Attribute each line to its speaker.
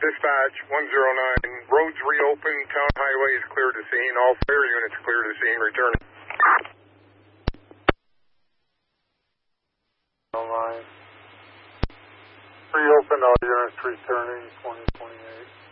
Speaker 1: Dispatch 109. Roads reopened. Town highway is clear to scene. All fire units clear to scene. Returning.
Speaker 2: Online. Reopened, all units returning, 2028.